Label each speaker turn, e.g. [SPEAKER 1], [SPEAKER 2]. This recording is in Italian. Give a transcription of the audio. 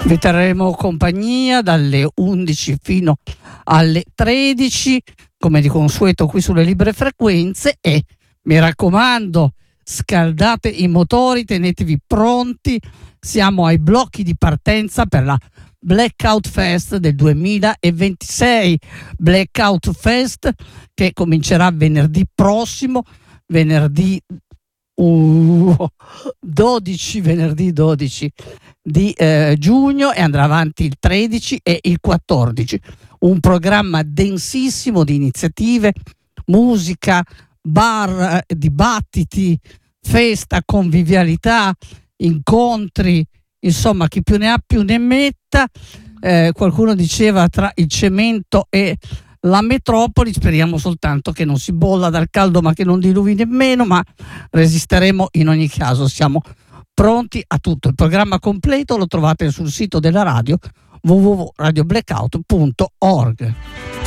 [SPEAKER 1] Vi terremo compagnia dalle 11 fino alle 13, come di consueto qui sulle libere frequenze, e mi raccomando, scaldate i motori, tenetevi pronti, siamo ai blocchi di partenza per la Blackout Fest del 2026, Blackout Fest che comincerà venerdì prossimo, venerdì 12 di giugno, e andrà avanti il 13 e il 14. Un programma densissimo di iniziative, musica, bar, dibattiti, festa, convivialità, incontri, insomma chi più ne ha più ne metta. Qualcuno diceva tra il cemento e la metropoli, speriamo soltanto che non si bolla dal caldo ma che non diluvi nemmeno, ma resisteremo in ogni caso, siamo pronti a tutto. Il programma completo lo trovate sul sito della radio www.radioblackout.org.